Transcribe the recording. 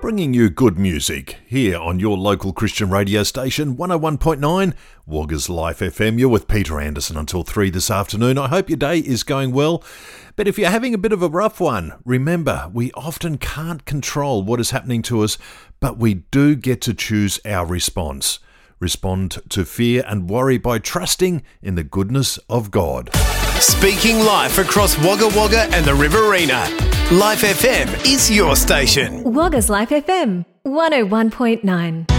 bringing you good music here on your local Christian radio station, 101.9 Wagga's Life FM. You're with Peter Anderson until 3 this afternoon. I hope your day is going well. But if you're having a bit of a rough one, remember, we often can't control what is happening to us, but we do get to choose our response. Respond to fear and worry by trusting in the goodness of God. Speaking life across Wagga Wagga and the Riverina. Life FM is your station. Wagga's Life FM 101.9.